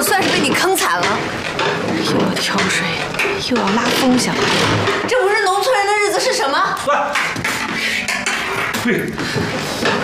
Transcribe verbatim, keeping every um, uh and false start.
我算是被你坑惨了， 又要挑水，又要拉风箱， 这不是农村人的日子是什么？ 喂。